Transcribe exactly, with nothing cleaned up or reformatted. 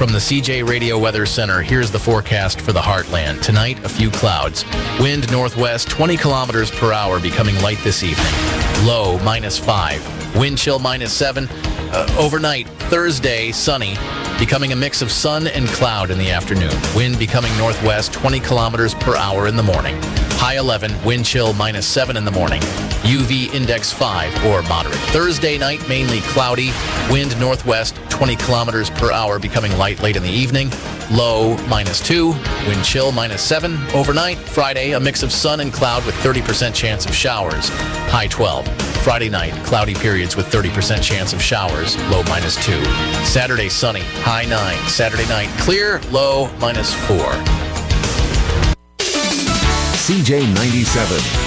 From the C J Radio Weather Center, here's the forecast for the Heartland. Tonight, a few clouds. Wind northwest twenty kilometers per hour, becoming light this evening. Low minus five. Wind chill minus seven. Uh, overnight, Thursday, sunny, becoming a mix of sun and cloud in the afternoon. Wind becoming northwest twenty kilometers per hour in the morning. High eleven, wind chill minus seven in the morning. U V index five or moderate. Thursday night, mainly cloudy. Wind northwest twenty kilometers per hour, becoming light late in the evening. Low minus two, wind chill minus seven. Overnight, Friday, a mix of sun and cloud with thirty percent chance of showers. High twelve. Friday night, cloudy periods with thirty percent chance of showers. Low minus two. Saturday, sunny. High nine. Saturday night, clear. Low minus four. C J ninety-seven.